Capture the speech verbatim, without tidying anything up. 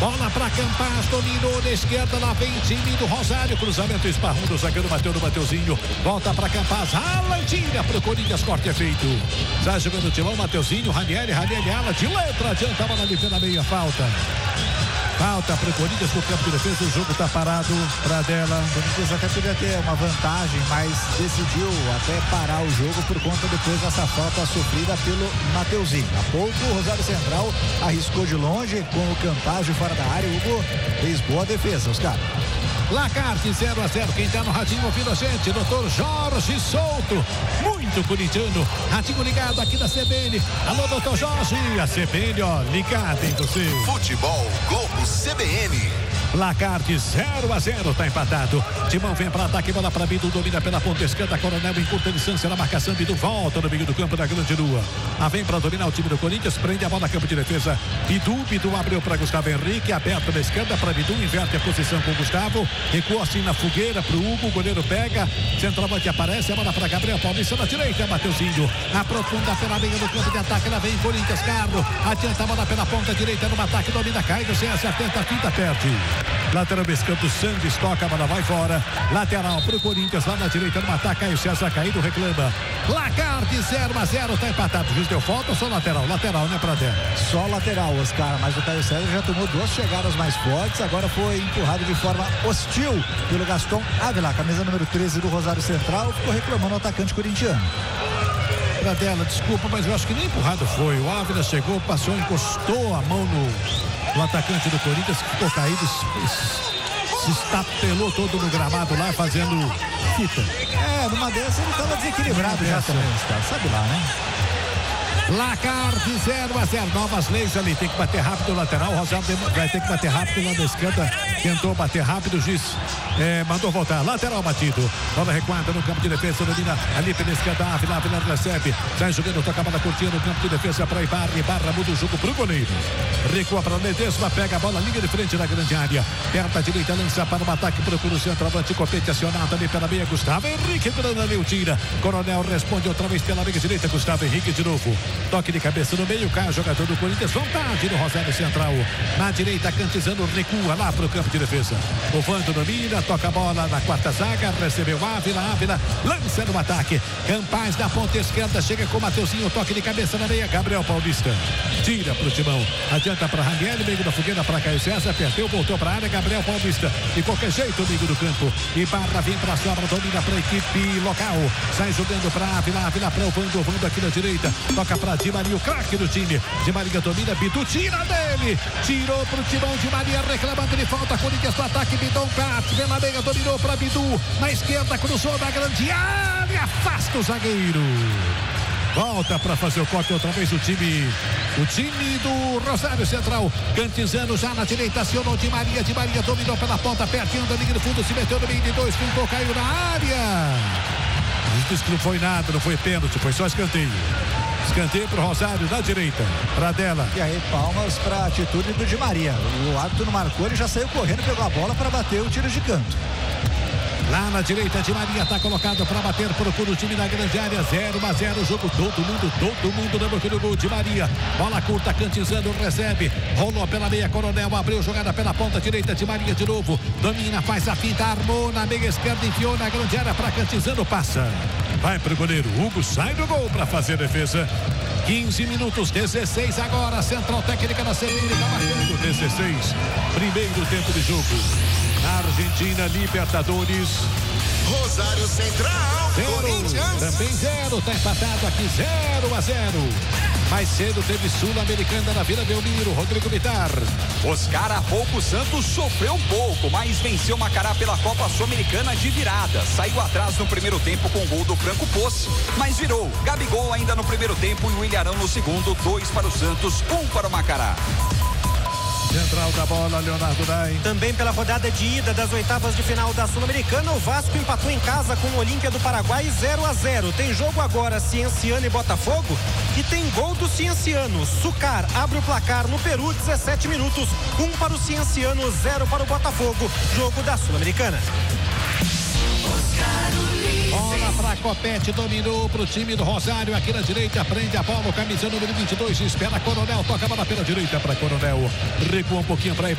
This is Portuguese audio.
Bola para Campaz, dominou na esquerda, lá vem time do Rosário, cruzamento esparrundo, zagueiro bateu no Mateuzinho, volta para Campaz, ala e tira pro Corinthians, corte é feito. Sai jogando o timão, Mateuzinho, Ranieri, Ranieri, ala de letra, adianta a bola ali pela meia, falta. Falta para o Corinthians no campo de defesa, o jogo está parado para dela. O Corinthians até podia ter uma vantagem, mas decidiu até parar o jogo por conta depois dessa falta sofrida pelo Mateuzinho. Há pouco o Rosário Central arriscou de longe com o Campaz de fora da área. O Hugo fez boa defesa, os caras. Lacarte zero a zero, quem tá no radinho ouvindo a gente, doutor Jorge Souto, muito corintiano, radinho ligado aqui da C B N. Alô, doutor Jorge, a C B N, ó, ligado em você. Futebol Globo C B N. Lacarte zero a zero, tá empatado. Timão vem para ataque, bola para Bidu, domina pela ponta esquerda, Coronel em curta distância na marcação, Bidu volta no meio do campo da Grande Lua. A vem para dominar o time do Corinthians, prende a bola campo de defesa. Bidu, Bidu abriu para Gustavo Henrique, aberto na esquerda para Bidu, inverte a posição com Gustavo, recua assim na fogueira pro Hugo, o goleiro pega, centroavante aparece, a bola para Gabriel Paulista na direita, Mateuzinho, aprofunda pela meia do campo de ataque, lá vem Corinthians, Carlos, adianta a bola pela ponta direita no ataque, domina, cai do C S, atenta, a fita, perde. Lateral escanto, Sandes toca, a bola vai fora. Lateral pro Corinthians, lá na direita no ataque, aí o César caído, reclama. Lacarte zero a zero, tá empatado. O juiz deu falta ou só lateral? Lateral, né, pra dentro? Só lateral, Oscar, mas o Caio César já tomou duas chegadas mais fortes, agora foi empurrado de forma hostil pelo Gaston Ávila, camisa número treze do Rosário Central, ficou reclamando o atacante corintiano. Pra dela, desculpa, mas eu acho que nem empurrado foi. O Ávila chegou, passou, encostou a mão no... O atacante do Corinthians que ficou caído, se, se estapelou todo no gramado lá, fazendo fita. É, numa dessas ele estava desequilibrado já também, cara, sabe lá, né? Lacarte zero a zero, novas leis ali, tem que bater rápido o lateral, o Rosário vai ter que bater rápido lá da esquerda, tentou bater rápido, o juiz é, mandou voltar, lateral batido, bola recuada no campo de defesa, domina ali pela esquerda, Ávila, Ávila recebe, sai jogando, toca a bola curtinha no campo de defesa para Ibarra, Ibarra muda o jogo pro goleiro, recua para Ledesma, pega a bola, linha de frente na grande área, perto à direita, lança para o ataque, procura o centroavante, compete acionado ali pela meia, Gustavo Henrique, entrando ali o tira, Coronel responde outra vez pela meia direita, Gustavo Henrique de novo. Toque de cabeça no meio, cai o jogador do Corinthians, vontade no Rosário Central. Na direita, Cantizano recua lá pro campo de defesa. O Vando domina, toca a bola na quarta zaga, recebeu Ávila, Ávila, lança no ataque. Campaz na ponta esquerda, chega com o Mateuzinho, toque de cabeça na meia, Gabriel Paulista. Tira pro timão, adianta pra Raniel, meio da fogueira pra Caio César, perdeu, voltou pra área, Gabriel Paulista. De qualquer jeito, meio do campo. Ibarra vem pra sobra, domina pra equipe local. Sai jogando pra Ávila, Ávila pra o Vando, o Vando aqui na direita, toca pra Di Maria, o craque do time. Di Maria domina, Bidu tira dele. Tirou pro timão, Di Maria reclamando de falta. Corinthians no ataque, Bidon bate. Pela meia, dominou pra Bidu. Na esquerda, cruzou na grande área. Afasta o zagueiro. Volta para fazer o corte outra vez o time. O time do Rosário Central. Cantizano já na direita, acionou Di Maria. Di Maria dominou pela ponta, pertinho da linha de fundo. Se meteu no meio de dois, ficou, caiu na área. A gente disse que não foi nada, não foi pênalti, foi só escanteio. Escanteio pro Rosário na direita, pra dela. E aí, palmas pra atitude do Di Maria. O árbitro não marcou, ele já saiu correndo, pegou a bola para bater o tiro de canto. Lá na direita, Di Maria tá colocado para bater, procura o time na grande área, zero a zero, jogo todo mundo, todo mundo na boca do gol, Di Maria, bola curta, Cantizano recebe, rolou pela meia, Coronel abriu jogada pela ponta direita, Di Maria de novo, domina, faz a finta, armou na meia esquerda, enfiou na grande área para Cantizano, passa, vai pro goleiro, Hugo sai do gol para fazer a defesa. quinze minutos, dezesseis agora, Central Técnica na Sevilha, tá marcando dezesseis, primeiro tempo de jogo. Na Argentina, Libertadores. Rosário Central, zero, Corinthians. Também zero, tá empatado aqui, zero a zero. Mais cedo teve Sul-Americana na Vila Belmiro, Rodrigo Bitar. Oscar, há pouco o Santos sofreu um pouco, mas venceu Macará pela Copa Sul-Americana de virada. Saiu atrás no primeiro tempo com o gol do Franco Posse, mas virou. Gabigol ainda no primeiro tempo e o Ilharão no segundo, dois para o Santos, um para o Macará. Central da bola, Leonardo Dai. Também pela rodada de ida das oitavas de final da Sul-Americana, o Vasco empatou em casa com o Olímpia do Paraguai zero a zero. Tem jogo agora, Cienciano e Botafogo, e tem gol do Cienciano. Sucar abre o placar no Peru, dezessete minutos, um para o Cienciano, zero para o Botafogo. Jogo da Sul-Americana. Bola pra Copete, dominou pro time do Rosário aqui na direita, prende a bola, o camisa número vinte e dois, espera Coronel, toca a bola pela direita para Coronel, recua um pouquinho para